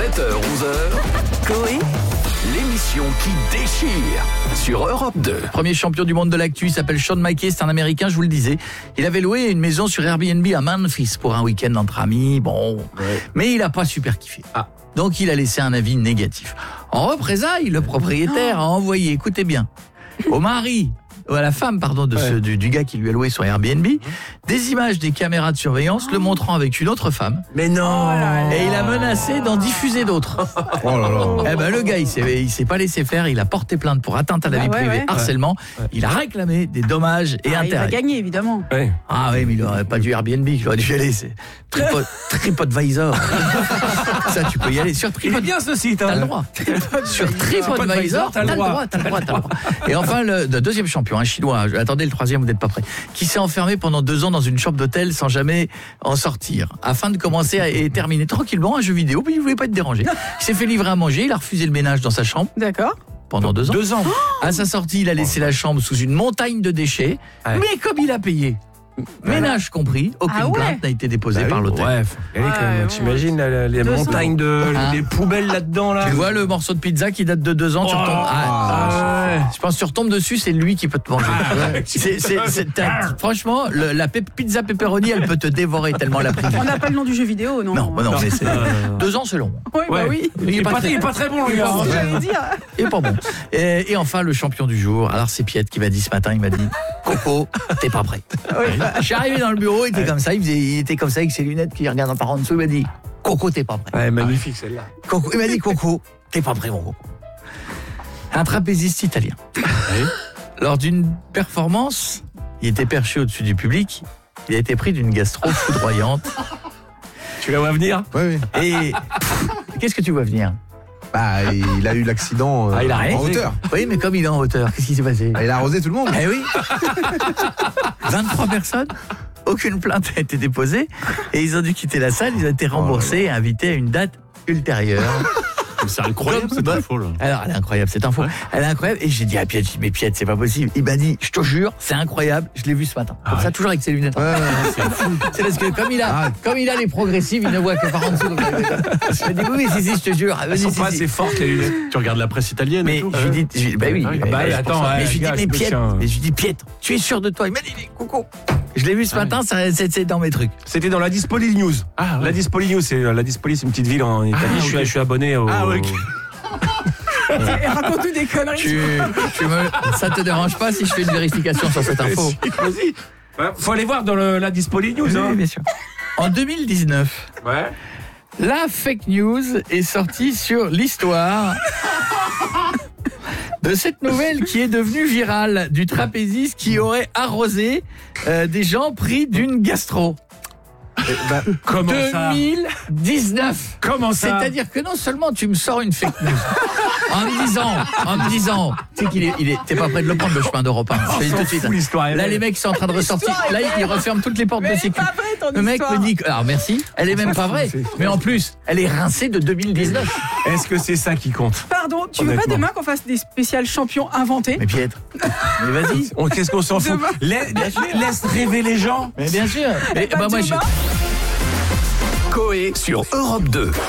7h-11h, Coé, l'émission qui déchire sur Europe 2. Premier champion du monde de l'actu, il s'appelle Sean Mackey, c'est un Américain, je vous le disais. Il avait loué une maison sur Airbnb à Memphis pour un week-end entre amis, mais il n'a pas super kiffé. Donc il a laissé un avis négatif. En représailles, le propriétaire a envoyé, écoutez bien, au mari, ou à la femme, pardon, du gars qui lui a loué sur Airbnb, des images des caméras de surveillance le montrant avec une autre femme. Mais non. Et il a menacé d'en diffuser d'autres. Oh là là. Eh ben le gars, il s'est pas laissé faire, il a porté plainte pour atteinte à la vie privée, harcèlement. Il a réclamé des dommages et il va intérêts. gagner évidemment. Ouais. Ah oui, mais il aurait pas dû Airbnb, il aurait dû y aller, c'est TripAdvisor. Ça, tu peux y aller sur Il est TripAdvisor. bien ce site. T'as le droit. Sur TripAdvisor, t'as le droit. Et enfin, le deuxième champion, un Chinois, attendez le troisième, vous n'êtes pas prêt, qui s'est enfermé pendant 2 ans dans une chambre d'hôtel sans jamais en sortir, afin de commencer et terminer tranquillement un jeu vidéo, puis il voulait pas être dérangé. Il s'est fait livrer à manger, il a refusé le ménage dans sa chambre. D'accord. Pendant 2 ans. 2 ans. À sa sortie, il a laissé la chambre sous une montagne de déchets, mais comme il a payé, ménage compris, aucune plainte n'a été déposée par l'hôtel. Bref, t'imagines les 200. montagnes les poubelles là-dedans là. Tu vois le morceau de pizza qui date de 2 ans, tu retombes. Je pense que tu retombes dessus, c'est lui qui peut te manger. Franchement, la pizza pepperoni, elle peut te dévorer tellement elle a pris. On n'a pas le nom du jeu vidéo, non? Non, mais c'est 2 ans, c'est long. Oui, bah oui. Il est pas très bon le gars. J'allais dire. Il est pas bon. Et enfin, le champion du jour. Alors, c'est Piet qui m'a dit ce matin, il m'a dit Coco, t'es pas prêt. Je suis arrivé dans le bureau, il était comme ça, il était comme ça avec ses lunettes qui regardent par en dessous, il m'a dit Coco, t'es pas prêt. Ouais, magnifique celle-là. Coco, il m'a dit Coco, t'es pas prêt mon Coco. Un trapéziste italien. Lors d'une performance, il était perché au-dessus du public, il a été pris d'une gastro foudroyante. Tu la vois venir? Oui. Et qu'est-ce que tu vois venir? Bah, il a eu l'accident il a en hauteur. Oui, mais comme il est en hauteur, qu'est-ce qui s'est passé? Il a arrosé tout le monde. Eh oui. 23 personnes, aucune plainte a été déposée et ils ont dû quitter la salle, ils ont été remboursés et invités à une date ultérieure. C'est incroyable cette info là. Alors, elle est incroyable cette info. Elle est incroyable et j'ai dit à Piet, mais Piet, c'est pas possible. Il m'a dit, je te jure, c'est incroyable. Je l'ai vu ce matin. Comme ça, toujours avec ses lunettes. C'est parce que comme il a les progressives, il ne voit que par en dessous. Donc, je lui ai dit oui, si, je te jure. Elles sont pas assez fortes les lunettes. Tu regardes la presse italienne mais et tout. je lui dis, bah oui. Attends, mais je lui dis, mais Piet, tu es sûr de toi? Il m'a dit, coucou. Je l'ai vu ce matin, c'est dans mes trucs. C'était dans la Dispoli News. La Dispoli News, c'est une petite ville en Italie. Je suis abonné au. Raconte-nous des conneries. Ça te dérange pas si je fais une vérification sur cette info? Vas-y. Faut aller voir dans la Dispoli News. Oui, bien sûr. En 2019, Ouais. la fake news est sortie sur l'histoire de cette nouvelle qui est devenue virale du trapéziste qui aurait arrosé des gens pris d'une gastro. Comment ça? 2019. Comment ça? C'est-à-dire que non seulement tu me sors une fake news en me disant, tu sais t'es pas prêt de le prendre le chemin d'Europe 1. Je te dis tout de suite. L'histoire, Là les mecs sont en train de ressortir. Là ils referment toutes les portes de sécurité. Le mec me dit, alors merci, elle est même pas vraie. Mais en plus, elle est rincée de 2019. Est-ce que c'est ça qui compte? Pardon, tu veux pas demain qu'on fasse des spéciales champions inventés? Mais Pietre, mais vas-y. Qu'est-ce qu'on s'en fout? Laisse rêver les gens. Mais bien sûr. Moi, Coé sur Europe 2.